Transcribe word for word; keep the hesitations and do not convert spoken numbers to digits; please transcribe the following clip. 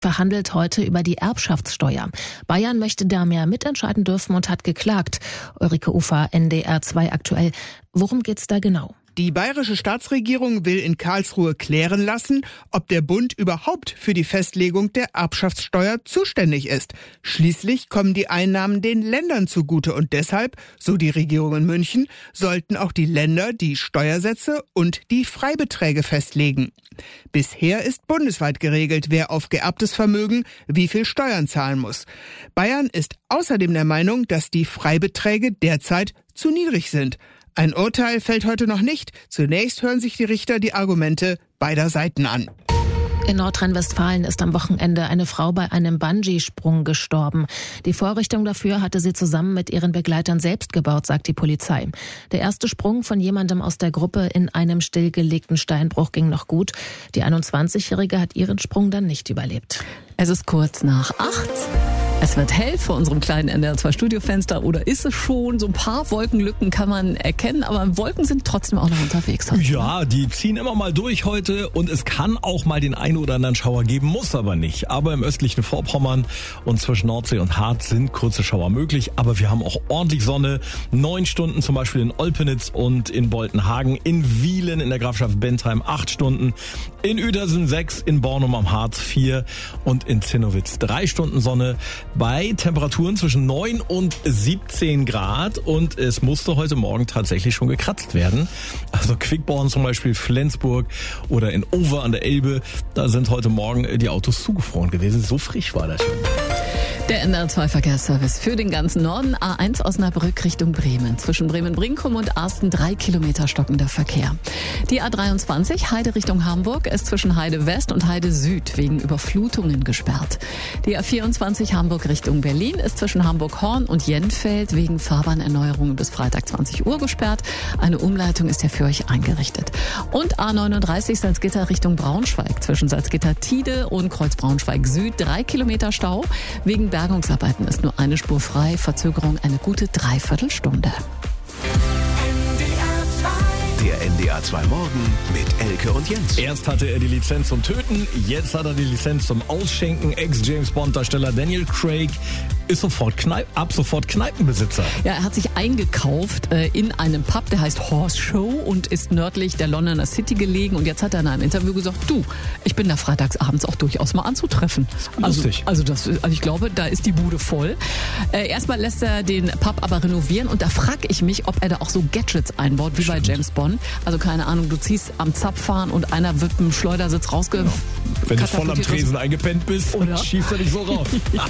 verhandelt heute über die Erbschaftssteuer. Bayern möchte da mehr mitentscheiden dürfen und hat geklagt. Ulrike Ufer, N D R zwei aktuell. Worum geht's da genau? Die bayerische Staatsregierung will in Karlsruhe klären lassen, ob der Bund überhaupt für die Festlegung der Erbschaftssteuer zuständig ist. Schließlich kommen die Einnahmen den Ländern zugute und deshalb, so die Regierung in München, sollten auch die Länder die Steuersätze und die Freibeträge festlegen. Bisher ist bundesweit geregelt, wer auf geerbtes Vermögen wie viel Steuern zahlen muss. Bayern ist außerdem der Meinung, dass die Freibeträge derzeit zu niedrig sind. Ein Urteil fällt heute noch nicht. Zunächst hören sich die Richter die Argumente beider Seiten an. In Nordrhein-Westfalen ist am Wochenende eine Frau bei einem Bungee-Sprung gestorben. Die Vorrichtung dafür hatte sie zusammen mit ihren Begleitern selbst gebaut, sagt die Polizei. Der erste Sprung von jemandem aus der Gruppe in einem stillgelegten Steinbruch ging noch gut. Die einundzwanzigjährige hat ihren Sprung dann nicht überlebt. Es ist kurz nach acht. Es wird hell vor unserem kleinen N D R zwei Studiofenster, oder ist es schon? So ein paar Wolkenlücken kann man erkennen, aber Wolken sind trotzdem auch noch unterwegs heute. Ja, die ziehen immer mal durch heute und es kann auch mal den einen oder anderen Schauer geben, muss aber nicht. Aber im östlichen Vorpommern und zwischen Nordsee und Harz sind kurze Schauer möglich, aber wir haben auch ordentlich Sonne. Neun Stunden zum Beispiel in Olpenitz und in Boltenhagen, in Wielen in der Grafschaft Bentheim acht Stunden, in Uedersen sechs, in Bornum am Harz vier und in Zinnowitz drei Stunden Sonne. Bei Temperaturen zwischen neun und siebzehn Grad und es musste heute Morgen tatsächlich schon gekratzt werden. Also Quickborn zum Beispiel, Flensburg oder in Over an der Elbe, da sind heute Morgen die Autos zugefroren gewesen. So frisch war das schon. Der N D R zwei Verkehrsservice für den ganzen Norden. A eins Osnabrück Richtung Bremen. Zwischen Bremen-Brinkum und Arsten drei Kilometer stockender Verkehr. Die A dreiundzwanzig Heide Richtung Hamburg ist zwischen Heide West und Heide Süd wegen Überflutungen gesperrt. Die A vierundzwanzig Hamburg Richtung Berlin ist zwischen Hamburg-Horn und Jenfeld wegen Fahrbahnerneuerungen bis Freitag zwanzig Uhr gesperrt. Eine Umleitung ist ja für euch eingerichtet. Und A neununddreißig Salzgitter Richtung Braunschweig. Zwischen Salzgitter-Tide und Kreuz Braunschweig Süd drei Kilometer Stau. Wegen Bergungsarbeiten ist nur eine Spur frei, Verzögerung eine gute Dreiviertelstunde. Der N D R zwei Morgen mit Elke und Jens. Erst hatte er die Lizenz zum Töten, jetzt hat er die Lizenz zum Ausschenken. Ex-James-Bond-Darsteller Daniel Craig ist sofort Kneip, ab sofort Kneipenbesitzer. Ja, er hat sich eingekauft äh, in einem Pub, der heißt Horse Show und ist nördlich der Londoner City gelegen. Und jetzt hat er in einem Interview gesagt, du, ich bin da freitagsabends auch durchaus mal anzutreffen. Also, Lustig. also, das, also ich glaube, da ist die Bude voll. Äh, erstmal lässt er den Pub aber renovieren und da frage ich mich, ob er da auch so Gadgets einbaut, wie Stimmt. bei James Bond. Also keine Ahnung, du ziehst am Zapfhahn und einer wird mit dem Schleudersitz rausge... Genau. Wenn du voll am Tresen eingepennt bist, Oder? schießt er dich so raus.